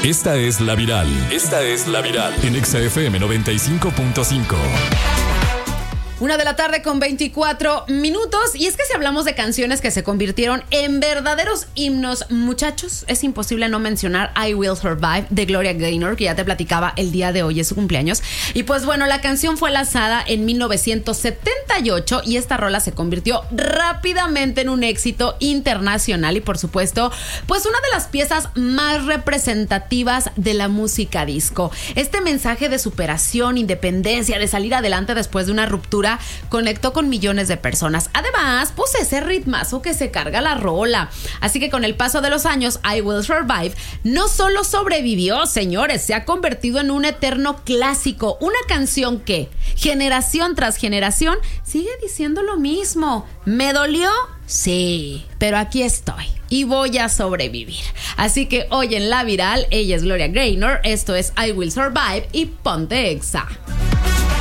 Esta es La Viral. En Exa FM 95.5. 1:00 con 24 minutos. Y es que si hablamos de canciones que se convirtieron en verdaderos himnos, muchachos, es imposible no mencionar I Will Survive de Gloria Gaynor, que ya te platicaba, el día de hoy es su cumpleaños. Y pues bueno, la canción fue lanzada en 1978 y esta rola se convirtió rápidamente en un éxito internacional y por supuesto, pues una de las piezas más representativas de la música disco. Este mensaje de superación, independencia, de salir adelante después de una ruptura conectó con millones de personas. Además, pues ese ritmazo que se carga la rola. Así que con el paso de los años, I Will Survive no solo sobrevivió, señores, se ha convertido en un eterno clásico. Una canción que, generación tras generación, sigue diciendo lo mismo. ¿Me dolió? Sí, pero aquí estoy y voy a sobrevivir. Así que hoy en La Viral, ella es Gloria Gaynor, esto es I Will Survive y ponte Exa.